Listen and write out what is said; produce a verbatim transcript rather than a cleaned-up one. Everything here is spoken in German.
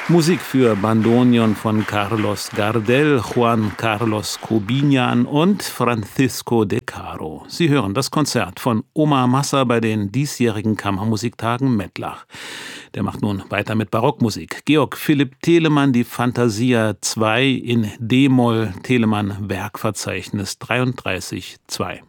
Musik für Bandoneon von Carlos Gardel, Juan Carlos Cobiñan und Francisco de Caro. Sie hören das Konzert von Omar Massa bei den diesjährigen Kammermusiktagen Mettlach. Der macht nun weiter mit Barockmusik. Georg Philipp Telemann, die Fantasia zwei in D-Moll, Telemann Werkverzeichnis dreiunddreißig zwei.